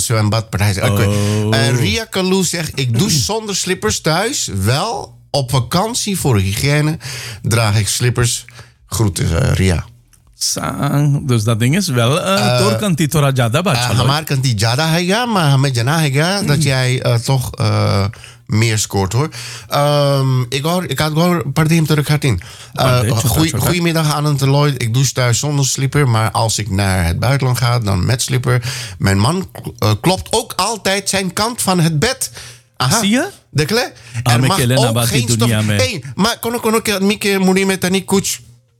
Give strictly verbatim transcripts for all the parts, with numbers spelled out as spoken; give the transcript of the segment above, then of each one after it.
zwembadpartij. Oh. Okay. Uh, Ria Kalou zegt, ik douche zonder slippers thuis. Wel op vakantie voor hygiëne draag ik slippers. Groeten uh, Ria. Sang, dus dat ding is wel uh, door kan die Torah Jada bacha. Hamar kan die Jada hega, maar Hamed Jana hega, dat jij uh, toch uh, meer scoort hoor. Um, ik hoor, ik had gewoon partij terug gaat in. Uh, goeie, goedemiddag aan het Lloyd. Ik douche thuis zonder slipper, maar als ik naar het buitenland ga, dan met slipper. Mijn man uh, klopt ook altijd zijn kant van het bed. Aha. Zie je? De kle. Ah, er mag ook geen stof. Hé, hey, maar kon ik ook Mieke moet niet met Tani Koets.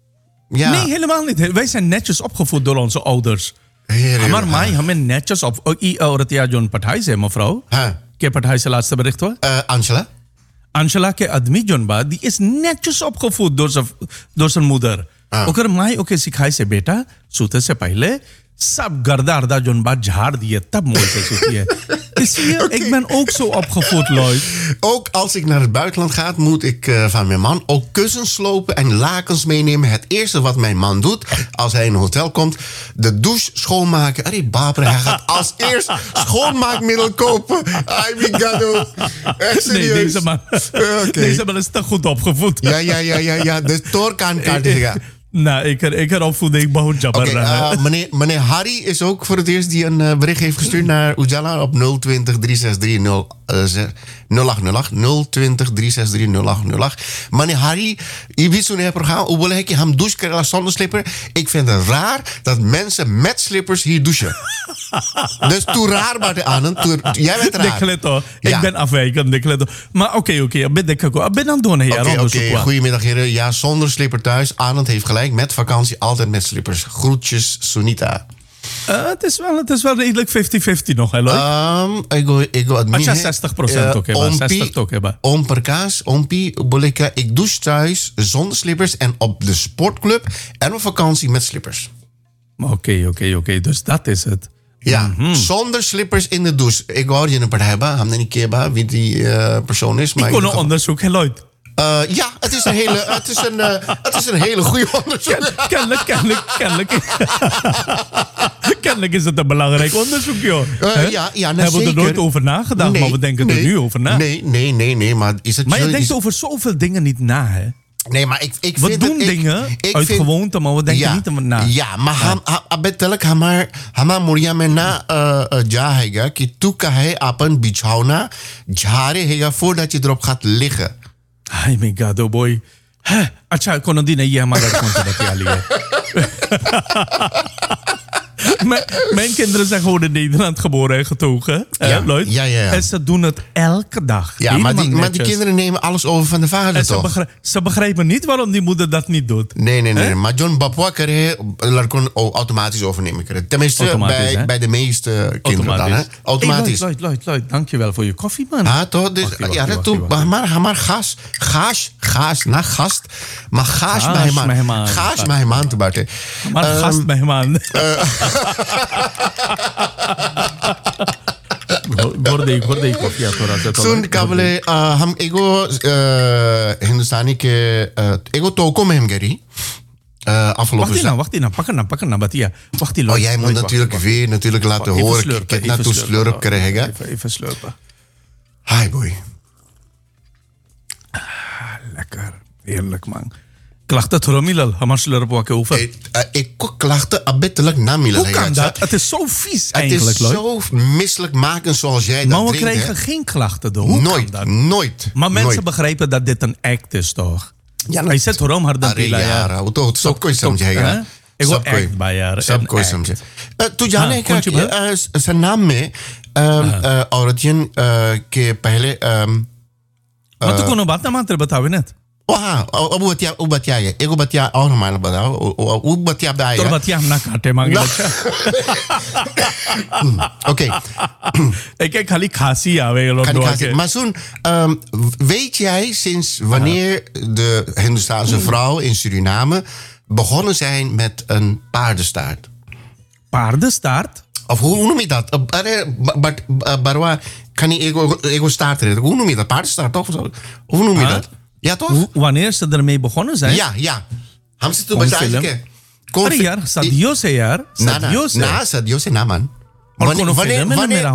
Ja. Nee, helemaal niet. Wij zijn netjes opgevoed door onze ouders. Maar mij hebben netjes op. Ik hoor ja John Partij zei mevrouw. Huh? Ke Partij zijn laatste bericht hoor. Uh, Angela. Angela ke admi John ba die is netjes opgevoed door zijn door zijn moeder. Ah. Oker mij ook सिखाई से बेटा सोते से पहले सब गर्दा अर्दा जोन बात झाड़ दिए तब मोल से सोती है. Iszie, okay. Ik ben ook zo opgevoed, Lloyd. Ook als ik naar het buitenland ga, moet ik uh, van mijn man ook kussens slopen en lakens meenemen. Het eerste wat mijn man doet als hij in een hotel komt, de douche schoonmaken. Arrie baper, hij gaat als eerst schoonmaakmiddel kopen. Ai, migado. Echt serieus. Nee, deze man, okay. deze man is te goed opgevoed. Ja, ja, ja, ja, ja. De toorkaan kaart. Nou, ik, ik heb opvoeding behoud jabber. Okay, uh, meneer, meneer Harry is ook voor het eerst die een uh, bericht heeft gestuurd naar Ujala op nul twintig drie zes drie nul acht nul acht. nul twintig drie zes drie nul acht nul acht. Meneer Harry, je weet zo'n programma, hoe wil ik je hem douchen krijgen zonder slipper? Ik vind het raar dat mensen met slippers hier douchen. Dus toe raar maar aan het. Jij bent raar. Decleto. Ja. Ik ben afwijkend, decleto. Maar oké, oké. Okay, ben ik ook. Ben aan doen hier. Oké, oké. Goedemiddag heren. Ja, zonder slipper thuis. Anand heeft gelijk. Met vakantie altijd met slippers. Groetjes, Sunita. Uh, het, is wel, het is wel redelijk vijftig vijftig nog, hè, Lloyd? Um, ik go, ik go admire. Als je zestig procent ook hebben. zestig ook hebben. Om per kaas, ompie, bolika. Ik douche thuis zonder slippers en op de sportclub en op vakantie met slippers. Oké, okay, oké, okay, oké. Okay. Dus dat is het. Ja, mm-hmm. Zonder slippers in de douche. Ik hoor je een partij hebben. Hem niet keer wie die uh, persoon is. Maar ik kon een onderzoek, hè, Lloyd? Uh, ja, het is een hele, het is een, uh, het is een hele goede onderzoek. Kennelijk, kennelijk, kennelijk. Kennelijk is het een belangrijk onderzoek, joh. Uh, ja, ja, we hebben er nooit over nagedacht, nee, maar we denken nee, er nu over na. Nee, nee, nee, nee. Maar, is het maar je is, denkt over zoveel dingen niet na, hè? Nee, maar ik, ik we vind doen het, dingen ik, ik uit vind, gewoonte, maar we denken ja, niet over na. Ja, maar ham abetelek hamar hamar moria में ना जा हैगा कि तू कहे अपन बिछौना झारे हैगा voordat je erop gaat liggen. Ay, my God, oh boy. अच्छा, कोनो दिन ये हमारा कौन सा बतिया लिया. Mijn kinderen zijn gewoon in Nederland geboren en getogen. Ja, hè, Lloyd? Ja, ja, ja. En ze doen het elke dag. Ja, maar die, maar die kinderen nemen alles over van de vader, en toch? Ze, begrijp, ze begrijpen niet waarom die moeder dat niet doet. Nee, nee, nee. Hè? Maar John Babwa kan je automatisch overnemen. Tenminste, bij, bij de meeste kinderen dan. Hè? Automatisch. Hey, Lloyd, Lloyd, Lloyd, dankjewel voor je koffie, man. Ah, toch? Dus, wachtie, wachtie, ja, dat toe. Maar, maar gas, gas, gas, na gast. Maar gas bij man. Gas bij man te buiten. Maar gast bij man. गोरदे गोरदे कॉफी थोड़ा सा सुन काबले हम एगो हिंदुस्तानी के एगो टोको में हम गरी afgelopen wacht nou, wacht nou, pak nou, pak nou, Batia. Wacht oh, jij moet natuurlijk wacht, weer natuurlijk laten even horen. Slurpen, ik heb naartoe slurp krijgen. Even, even slurpen. Hi boy. Ah, lekker, heerlijk man. Klachten terug milal, hamas slurp wakke over. Ik klachten abettelijk na milal. Hoe kan dat? Het is zo vies eigenlijk, Het is zo misselijkmakend zoals jij dat maar we drinkt, krijgen hè? geen klachten door. Hoe nooit, kan dat? nooit. Maar mensen nooit. begrijpen dat dit een act is, toch? Ja, hij zet waarom harder pila यार वो तो सब कोई समझेगा सब कोई यार सब कोई समझे तू जाने का कि नाम में औरतियन के पहले मैं तो कोनो बात ना मात्र बतावे ना हाँ अब बतिया अब बतिया है एगो बतिया और हमारे बताओ वो बतिया बताया तो बतिया हम ना काटे मांगे बच्चा ओके ik kijk खाली खांसी आवे लोग maar Soen, um, weet jij sinds wanneer de Hindoestaanse vrouwen in Suriname begonnen zijn met een paardenstaart? Paardenstaart? Of hoe, hoe noem je dat? Barwa kan niet ego, ego staart redden. Hoe noem je dat? Paardenstaart toch? Hoe noem je huh? dat? Ja toch? Hoe, wanneer ze ermee begonnen zijn? Ja, ja. Ham ze toen bij Aरे यार, सदियों से यार, सदियों से ना, ना सदियों से ना man. Wanneer, wanneer, wanneer,